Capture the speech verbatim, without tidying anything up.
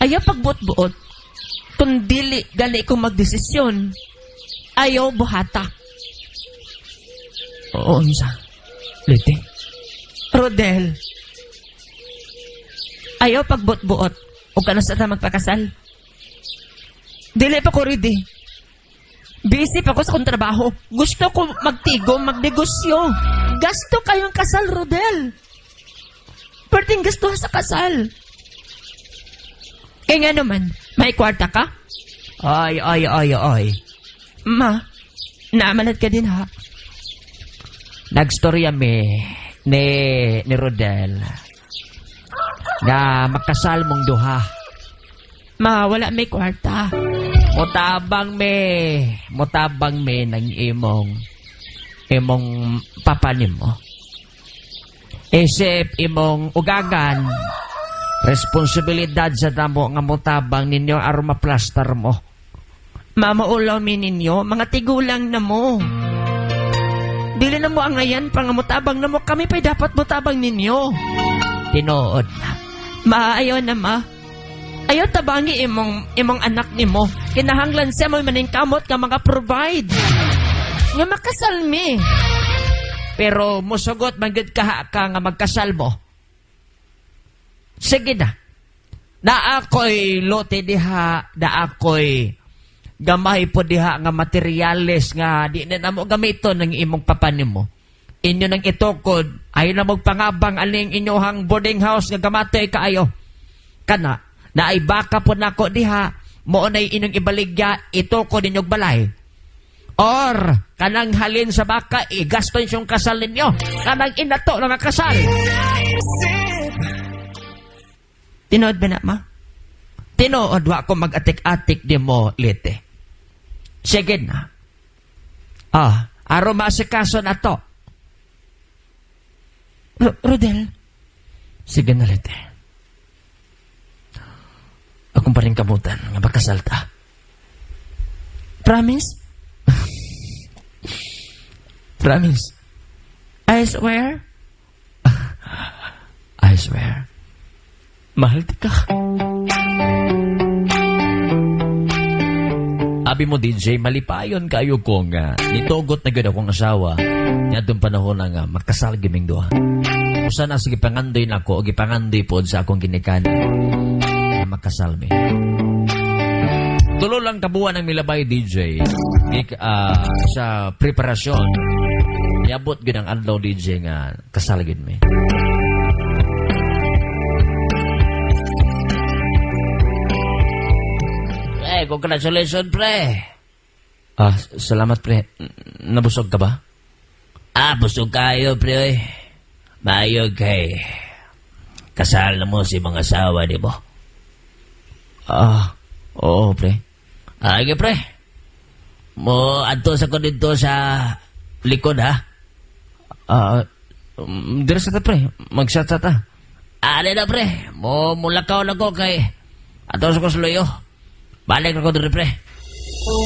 Ayaw pagbot-buot. Kung dili gali ko magdesisyon, ayaw buhata. Oo, unsa? Liti. Rodel. Ayaw pagbot-buot. O ka na sa ta magpakasal. Dili pa ko ready. Busy pa ko sa kong trabaho. Gusto ko magtigo, magnegosyo. Gasto kayong kasal, Rodel. Perting gasto sa kasal. Kaya nga naman, may kwarta ka? Ay, ay, ay, ay. Ma, naamanat ka din ha? Nagstorya mi ni, ni Rodel na makasal mong duha. Ma, wala may kwarta. Mutabang me, mutabang me ng imong, imong papanin mo. Isip imong ugagan, responsibilidad sa damo nga mutabang ninyo aron maplaster mo. Mamaulaw mi ninyo, mga tigulang na mo. Dili na mo ang ngayon, pangamutabang na mo, kami pa'y dapat mutabang ninyo. Tinood na. Maayaw na ma. Ayaw tabangi imong, imong anak ni mo. Kinahanglan siya mo maningkamot ka mga provide. Nga makasal mi. Pero musugot manggid ka ka nga magkasal mo. Sige na. Na ako'y lote diha, na ako'y gamay po diha nga materyales nga di na namo gamiton ng imong papanin mo. Inyo nang itukod, ayaw na magpangabang aling inyohang boarding house nga gamatay kaayo. Kana, na ay baka po nako diha, mo na'y inyong ibaligya, itukod inyong balay. Or, kanang halin sa baka, igaston siyong kasal ninyo. Kanang inato na kasal. Tinood ba na, ma? Tinood, wa ko mag-atik-atik di mo, lite. Sige na. Ah, aro masikaso na to. R- Rodel? Sige na, lite. Akong pa rin kabutan nga makasalta. Promise? Promise? I swear? I swear. Mahal ka. Abi mo, D J, malipayon kayo ko nga. Nitugot na gano'n akong asawa. Nga doon panahon na nga, makasal giming doha. Usa na, sige, pangandoy na ako, o gipangandoy po sa akong ginikan. Makasal mi. Tulo lang kabuan ng milabay, D J. Ik, uh, sa preparasyon. Iabot gid ang adlaw, D J, nga kasal gid mi. Eh, congratulations, pre. Ah, salamat, pre. Nabusog ka ba? Ah, busog kayo, pre. Mayog kay kasal na mo si mga asawa, di mo? Ah, oo, pre. Ah, okay, pre. Mo, adto sa ko dito sa likod, ha? Ah, um, dire sa ta, pre. Mag-shot sa ta. Ah, di na, pre. Mo, mulakaw na ko kay adto sa ko sa loyo. Balik na ko dire, pre.